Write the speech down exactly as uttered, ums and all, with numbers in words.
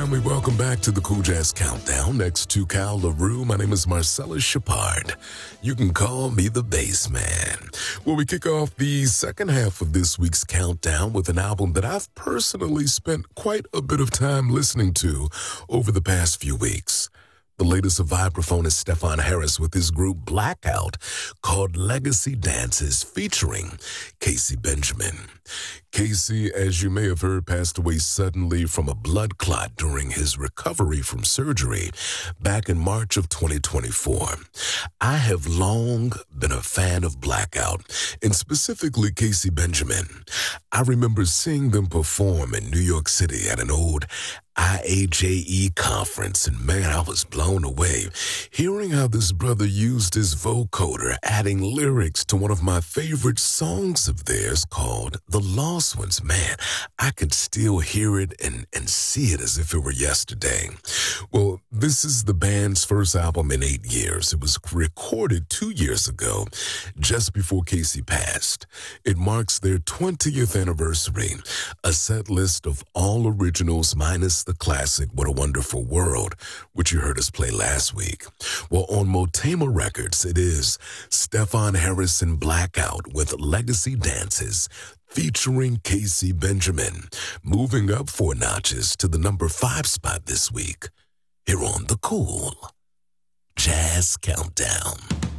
time, we welcome back to the Cool Jazz Countdown. Next to Cal LaRue, my name is Marcellus Shepard. You can call me the Bass Man. Well, we kick off the second half of this week's countdown with an album that I've personally spent quite a bit of time listening to over the past few weeks. The latest of vibraphonist Stefon Harris with his group Blackout, called Legacy Dances, featuring Casey Benjamin. Casey, as you may have heard, passed away suddenly from a blood clot during his recovery from surgery back in March of twenty twenty-four. I have long been a fan of Blackout, and specifically Casey Benjamin. I remember seeing them perform in New York City at an old I A J E conference, and man, I was blown away hearing how this brother used his vocoder, adding lyrics to one of my favorite songs of theirs called The Lost Ones. Man, I could still hear it and, and see it as if it were yesterday. Well, this is the band's first album in eight years. It was recorded two years ago, just before Casey passed. It marks their twentieth anniversary, a set list of all originals minus the classic What a Wonderful World, which you heard us play last week. Well, on Motema Records, it is Stefon Harris and Blackout with Legacy Dances, featuring Casey Benjamin, moving up four notches to the number five spot this week, here on the Cool Jazz Countdown.